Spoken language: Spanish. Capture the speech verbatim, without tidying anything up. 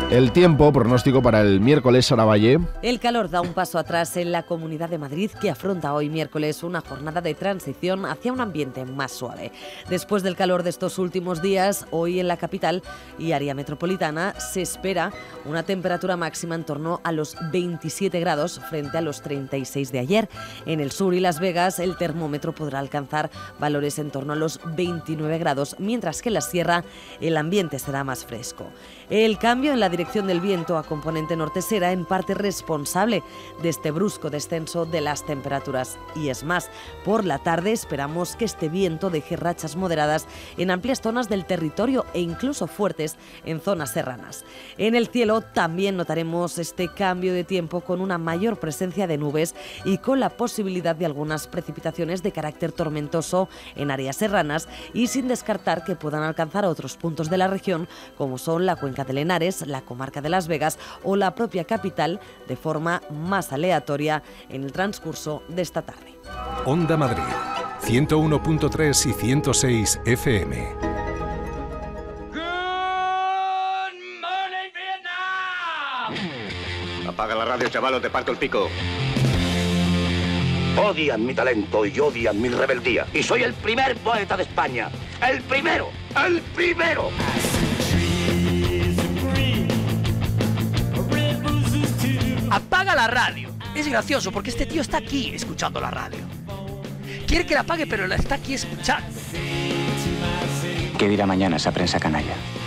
El tiempo, pronóstico para el miércoles, Sara Valle. El calor da un paso atrás en la Comunidad de Madrid, que afronta hoy miércoles una jornada de transición hacia un ambiente más suave. Después del calor de estos últimos días, hoy en la capital y área metropolitana se espera una temperatura máxima en torno a los veintisiete grados frente a los treinta y seis de ayer. En el sur y Las Vegas el termómetro podrá alcanzar valores en torno a los veintinueve grados, mientras que en la sierra el ambiente será más fresco. El cambio en la dirección del viento a componente norte será en parte responsable de este brusco descenso de las temperaturas. Y es más, por la tarde esperamos que este viento deje rachas moderadas en amplias zonas del territorio e incluso fuertes en zonas serranas. En el cielo también notaremos este cambio de tiempo con una mayor presencia de nubes y con la posibilidad de algunas precipitaciones de carácter tormentoso en áreas serranas, y sin descartar que puedan alcanzar a otros puntos de la región, como son la Cuenca del Henares, la comarca de Las Vegas o la propia capital, de forma más aleatoria en el transcurso de esta tarde. Onda Madrid, ciento uno punto tres y ciento seis F M. Apaga la radio, chaval, o te parto el pico. Odian mi talento y odian mi rebeldía. Y soy el primer poeta de España. ¡El primero! ¡El primero! Apaga la radio. Es gracioso porque este tío está aquí escuchando la radio. Quiere que la apague, pero la está aquí escuchando. ¿Qué dirá mañana esa prensa canalla?